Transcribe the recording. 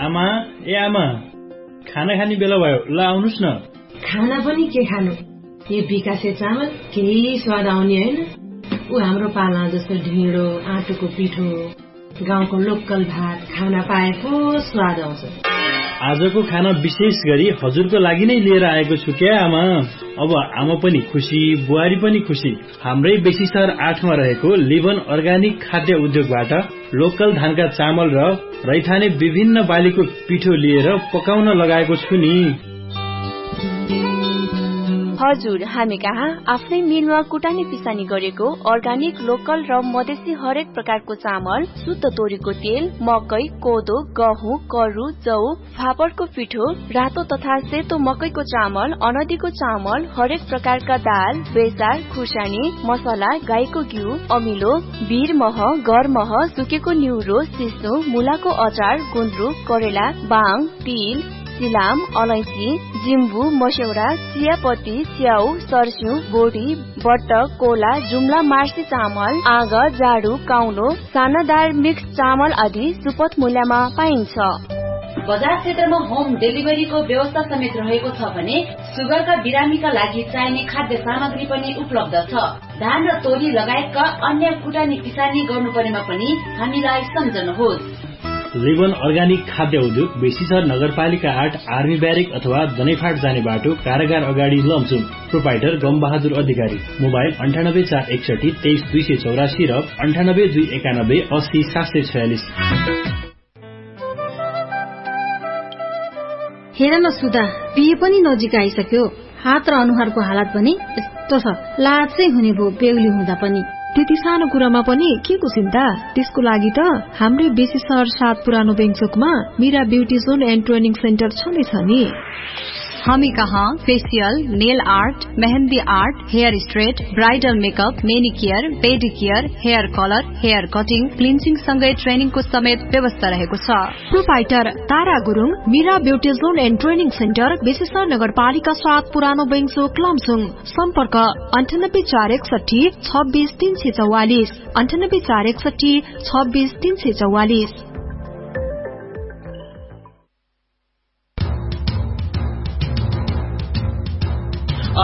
आमा आमा खाना खाने बेला भयो, ल आउनुस् न। खाना पनि के खानु, यो विकासे चामल केही स्वाद आउने होइन। ऊ हाम्रो पाला जस्तो ढिँडो आँटोको पिठो गाउँको लोकल भात खाना पाएको स्वाद आउँछ। आजको खाना विशेष गरी हजुरको लागि नै लिएर आएको छु क्या आमा। अब आमा पनि खुसी, बुहारी पनि खुसी। हाम्रै बेसी सहर 8 मा रहेको लिभन अर्गानिक खाद्य उद्योगबाट लोकल धानका चामल र रैथाने विभिन्न बालीको पिठो लिएर पकाउन लगाएको छु नि। हजुर, हामी कहाँ आफ्नै मिलमा कुटानी पिसानी गरेको अर्गानिक लोकल र मधेसी हरेक प्रकारको चामल, शुद्ध तोरीको तेल, मकै, कोदो, गहुँ, करु, जौ, फापरको पिठो, रातो तथा सेतो मकैको चामल, अनदीको चामल, हरेक प्रकारका दाल, बेसार, खुर्सानी, मसला, गाईको घिउ, अमिलो, भिर मह, गर मह, सुकेको न्युरो, सिस्नो, मुलाको अचार, गुन्द्रुक, करेला, बाङ, तिल, सिलाम, अलैंची, जिम्बु, मस्यौरा, चियापत्ती, स्याउ, सर्स्यु, बोडी, बट्टक, कोला, जुम्ला, मार्सी चामल, आग, जाडु, काउलो, सानादार मिक्स चामल आदि सुपथ मूल्यमा पाइन्छ। बजार क्षेत्रमा होम डेलिभरीको व्यवस्था समेत रहेको छ भने सुगरका बिरामीका लागि चाहिने खाद्य सामग्री पनि उपलब्ध छ। धान र तोरी लगायतका अन्य कुटानी पिसानी गर्नुपर्नेमा पनि हामीलाई सम्झनुहोस्। लिभन अर्गानिक खाद्य उद्योग बेसीसर नगरपालिका 8 आर्मी ब्यारेक अथवा दनैफाट जाने बाटो कारागार अगाडि लमचुङ। प्रोपाइटर गमबहादुर अधिकारी। मोबाइल 9841 23284 र 9821 80 746। हेर न सुधा, बिहे पनि नजिक आइसक्यो। हात र अनुहारको हालत पनि यस्तो छ, लाजै हुने भो बेहुली हुँदा पनि। त्यति सानो कुरामा पनि के को चिन्ता? त्यसको लागि त हाम्रै बेसी सहर 7 पुरानो बेङचोकमा Meera beauty John and training centre छँदैछ नि। हामी कहाँ facial, nail art, mehndi art, hair straight, bridal makeup, manicure, pedicure, hair colour, hair cutting, cleansing सँगै ट्रेनिङको समेत व्यवस्था रहेको छ। Proprietor Tara Gurung, Meera beauty John and training centre, बेसीसर नगरपालिका 7 पुरानो बेङचोक लमसुङ। सम्पर्क 9841 26 344, 9841 26 344।